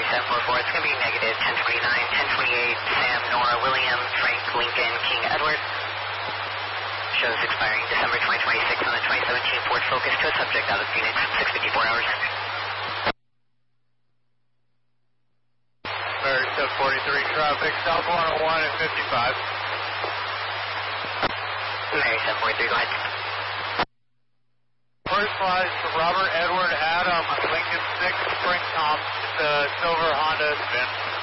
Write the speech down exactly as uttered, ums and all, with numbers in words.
seven four four, it's going to be negative ten twenty-nine, ten twenty-eight, Sam, Nora, William, Frank, Lincoln, King, Edward. Shows expiring December twenty twenty-six on the twenty seventeen Ford Focus to a subject out of Phoenix, six fifty-four hours. Mary seven forty-three, traffic, south one oh one at fifty-five. Mary seven forty-three, go ahead. First flies to Robert Edward Adam, Lincoln six, Spring Top, the silver Honda Spin.